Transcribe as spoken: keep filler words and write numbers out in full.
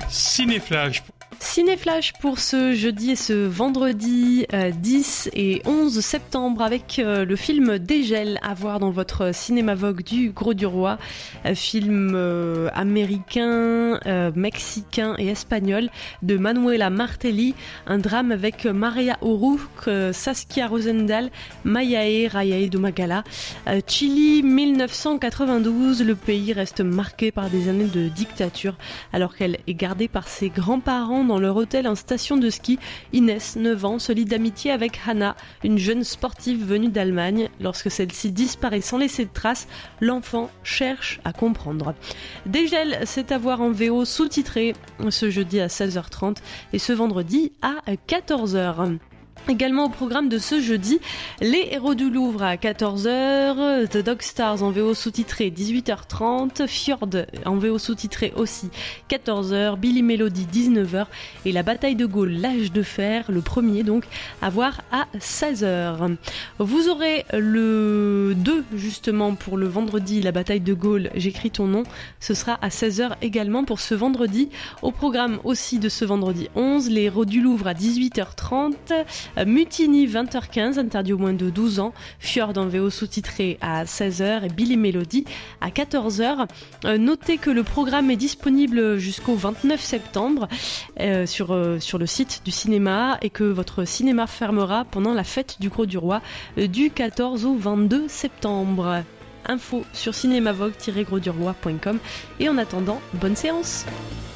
Cinéflash. Cinéflash pour ce jeudi et ce vendredi euh, dix et onze septembre avec euh, le film Dégel à voir dans votre cinéma Vogue du Gros du Roi, un film euh, américain, euh, mexicain et espagnol de Manuela Martelly, un drame avec Maria O'Rourke, euh, Saskia Rosendahl, Mayae Rayae Domagala. Euh, Chili dix-neuf cent quatre-vingt-douze, le pays reste marqué par des années de dictature alors qu'elle est gardée par ses grands-parents dans leur hôtel en station de ski. Inès, neuf ans, se lie d'amitié avec Hannah, une jeune sportive venue d'Allemagne. Lorsque celle-ci disparaît sans laisser de traces, l'enfant cherche à comprendre. Dégel, c'est à voir en V O sous-titré ce jeudi à seize heures trente et ce vendredi à quatorze heures. Également au programme de ce jeudi, Les Héros du Louvre à quatorze heures, The Dog Stars en V O sous-titré dix-huit heures trente, Fjord en V O sous-titré aussi quatorze heures, Billy Melody dix-neuf heures et La Bataille de Gaulle, l'âge de fer, le premier donc, à voir à seize heures. Vous aurez le deux justement pour le vendredi, La Bataille de Gaulle, j'écris ton nom, ce sera à seize heures également pour ce vendredi. Au programme aussi de ce vendredi onze, Les Héros du Louvre à dix-huit heures trente, Mutiny vingt heures quinze, interdit aux moins de douze ans, Fjord en V O sous-titré à seize heures et Billy Melody à quatorze heures. Euh, notez que le programme est disponible jusqu'au vingt-neuf septembre euh, sur, euh, sur le site du cinéma et que votre cinéma fermera pendant la fête du Gros du Roi euh, du quatorze au vingt-deux septembre. Info sur cinémavogue tiret gros du roi point com et en attendant, bonne séance.